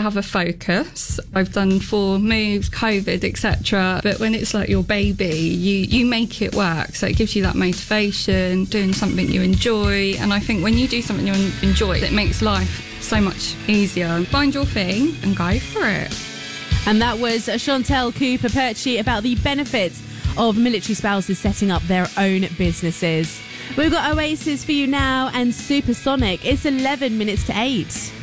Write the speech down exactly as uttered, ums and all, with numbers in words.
to have a focus. I've done four moves, COVID, et cetera. But when it's like your baby, you, you make it work. So it gives you that motivation, doing something you enjoy. And I think when you do something you enjoy, it makes life so much easier. Find your thing and go for it. And that was Chantel Cooper-Perchy about the benefits of military spouses setting up their own businesses. We've got Oasis for you now and Supersonic. It's eleven minutes to eight.